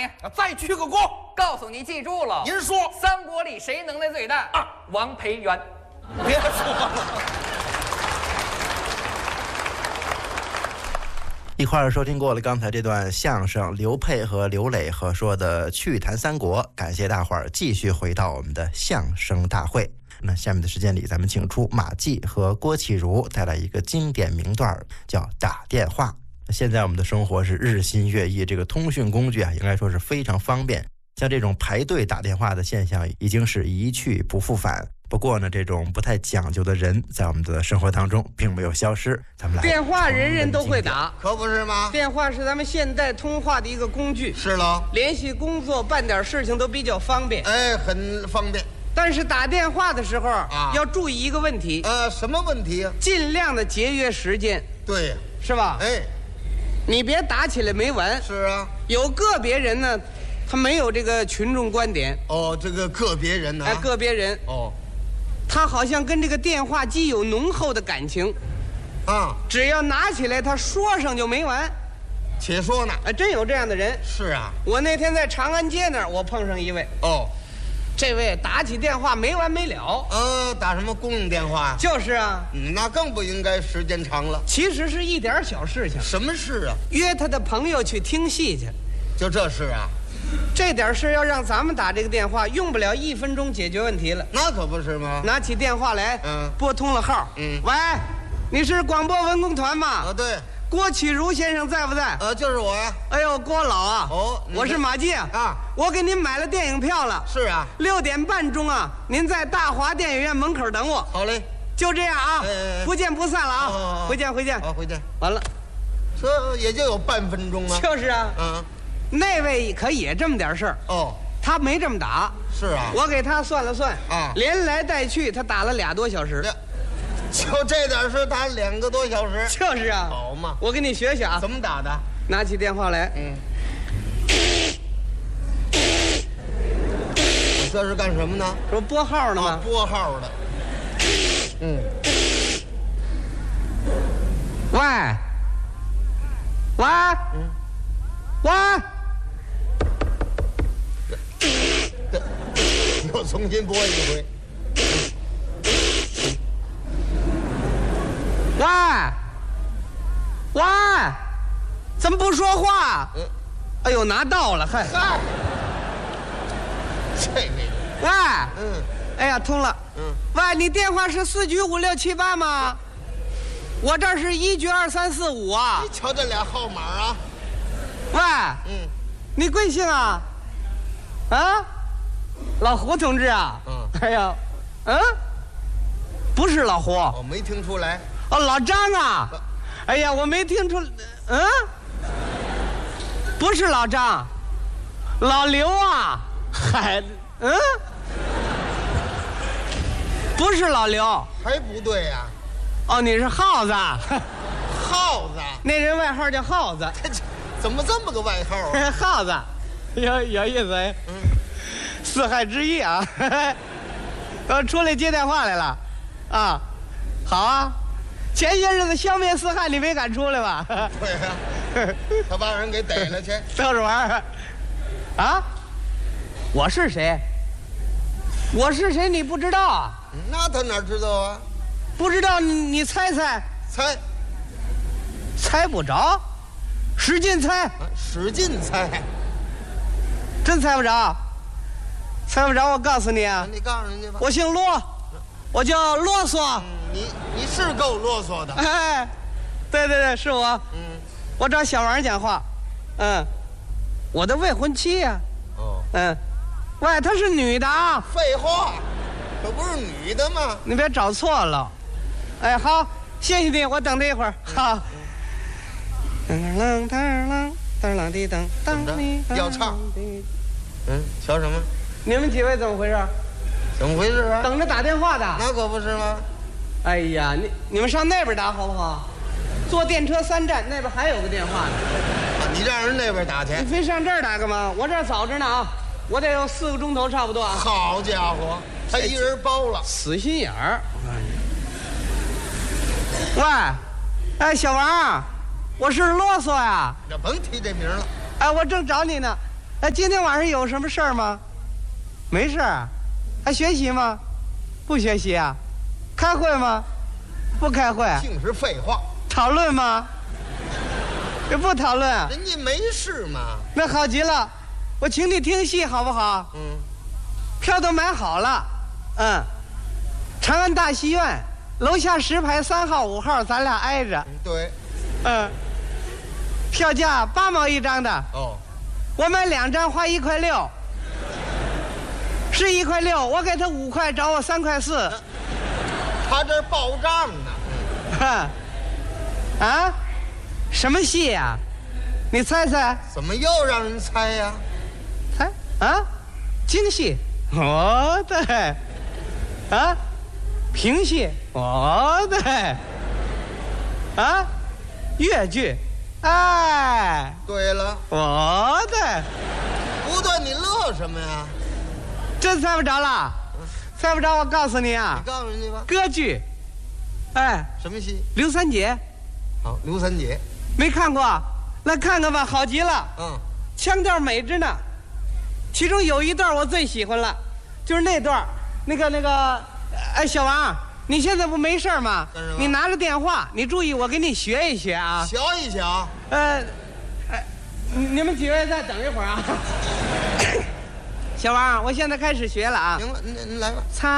你， 再去个锅。 告诉你，记住了。 您说， 三国里谁能耐最大啊？ 王培元。 别说了。 一块儿收听过了刚才这段相声，刘佩和刘磊合说的《趣谈三国》，感谢大伙儿继续回到我们的相声大会。那下面的时间里，咱们请出马季和郭启儒带来一个经典名段，叫打电话。现在我们的生活是日新月异，这个通讯工具啊，应该说是非常方便。像这种排队打电话的现象，已经是一去不复返。不过呢，这种不太讲究的人，在我们的生活当中并没有消失。咱们来， 电话人人都会打， 可不是吗？ 电话是咱们现代通话的一个工具， 是喽， 联系工作、办点事情都比较方便。 哎，很方便。 但是打电话的时候啊，要注意一个问题。 什么问题啊？ 尽量的节约时间。 对呀， 是吧？ 哎， 你别打起来没完。 是啊， 有个别人呢，他没有这个群众观点。 哦，这个个别人呢？ 哎，个别人。 哦， 他好像跟这个电话机有浓厚的感情。 啊， 只要拿起来，他说上就没完。 且说呢？ 哎，真有这样的人。 是啊， 我那天在长安街那儿，我碰上一位。 哦。 这位打起电话没完没了。 打什么公用电话呀？ 就是啊， 那更不应该时间长了。 其实是一点小事情。 什么事啊？ 约他的朋友去听戏去。 就这事啊？ 这点事要让咱们打这个电话，用不了1分钟解决问题了。 那可不是吗？ 拿起电话来，拨通了号。 喂， 你是广播文工团吗？ 对。 郭启儒先生在不在？ 就是我呀。 哎呦，郭老啊！ 哦， 我是马季啊。我给您买了电影票了。 是啊。 6点半钟啊，您在大华电影院门口等我。 好嘞。 就这样啊，不见不散了啊！回见，回见。 好，回见。 完了， 这也就有半分钟啊。 就是啊。那位可也这么点事儿。 哦。 他没这么打。 是啊。 我给他算了算啊， 连来带去他打了2多小时。 就这点事打2个多小时。 就是啊。 好嘛， 我给你学学啊。 怎么打的？ 拿起电话来。 这是干什么呢？ 说拨号呢吗？ 拨号的。 喂，喂，喂， 又重新拨一回。 喂，喂，怎么不说话？哎呦，拿到了，嗨， 这个。 喂，哎呀，通了。喂，你电话是4局5、6、7、8吗？我这是1局2、3、4、5啊。 你瞧这俩号码啊。 喂，你贵姓啊？啊，老胡同志啊。哎呀，不是老胡。 我没听出来。 哦，老张啊。哎呀，我没听出。不是老张，老刘啊。嗨，不是老刘。 还不对呀。 哦，你是耗子。 耗子。 那人外号叫耗子。 怎么这么个外号啊？ 耗子，有意思哎。四害之一啊。出来接电话来了。啊，好啊。前些日子消灭四害，你没敢出来吧？ 对呀，他把人给逮了去。 逗着玩儿。啊？我是谁？我是谁？你不知道啊？ 那他哪知道啊？ 不知道，你猜猜。猜不着，使劲猜。 使劲猜。 真猜不着？猜不着，我告诉你啊。 你告诉人家吧。 我姓骆，我叫啰嗦。 你是够啰嗦的。 哎，对，是我。我找小王讲话。我的未婚妻呀。喂，她是女的啊。 废话，可不是女的吗？ 你别找错了。哎，好，谢谢你，我等他一会儿。好。噔啷滴噔噔滴。 要唱。瞧什么？ 你们几位怎么回事？ 怎么回事啊？ 等着打电话的。 那可不是吗？ 哎呀，你们上那边打好不好？坐电车3站，那边还有个电话呢。 你让人那边打去。 你非上这儿打干嘛？我这儿早着呢啊，我得有4个钟头差不多啊。 好家伙，他一人包了。 死心眼儿。喂，哎，小王，我是啰嗦呀。 这甭提这名了。 哎，我正找你呢。 今天晚上有什么事儿吗？没事儿。还学习吗？不学习啊。开会吗？不开会。 净是废话。 讨论吗？也不讨论。 人家没事嘛。 那好极了，我请你听戏好不好？票都买好了。长安大戏院楼下10排3号5号，咱俩挨着。 对。 票价8毛1张的。 哦。 我买2张花1块6，是1块6，我给他5块，找我3块4。 他这报账呢。 什么戏呀？你猜猜？ 怎么又让人猜呀？ 猜京戏。对。评戏。对。越剧。 对了。 对。 不对，你乐什么呀？ 真猜不着了。猜不着，我告诉你啊。 你告诉人家吧。 歌剧。 什么戏？ 刘三姐。 好，刘三姐。 没看过？来看看吧，好极了。腔调美着呢。其中有一段我最喜欢了，就是那段，那个，小王，你现在不没事吗？你拿着电话，你注意，我给你学一学啊。 学一学。 你们几位再等一会儿啊。小王，我现在开始学了啊。 行了，你来吧。